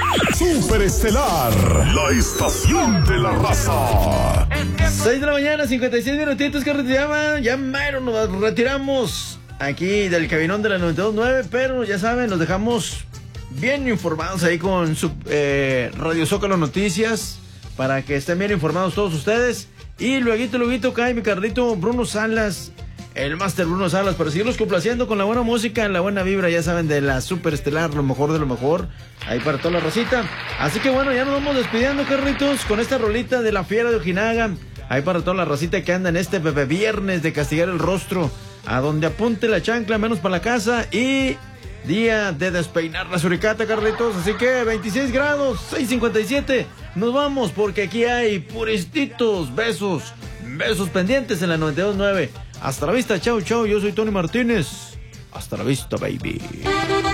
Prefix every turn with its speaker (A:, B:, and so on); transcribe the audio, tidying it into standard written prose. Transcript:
A: Superestelar, la estación de la raza.
B: 6 de la mañana, 56 minutitos que ya mero nos retiramos aquí del cabinón de la 92.9, pero ya saben, los dejamos bien informados ahí con su Radio Zócalo Noticias, para que estén bien informados todos ustedes. Y luego cae mi Carlito Bruno Salas, el Máster Bruno Salas, para seguirlos complaciendo con la buena música, la buena vibra, ya saben, de la Superestelar, lo mejor de lo mejor, ahí para toda la racita. Así que bueno, ya nos vamos despidiendo, Carlitos, con esta rolita de La Fiera de Ojinaga, ahí para toda la racita que anda en este bebé viernes de castigar el rostro, a donde apunte la chancla, menos para la casa, y día de despeinar la suricata, Carlitos. Así que 26 grados, 6:57, nos vamos, porque aquí hay puristitos, besos pendientes en la 92.9. Hasta la vista, chau, yo soy Tony Martínez. Hasta la vista, baby.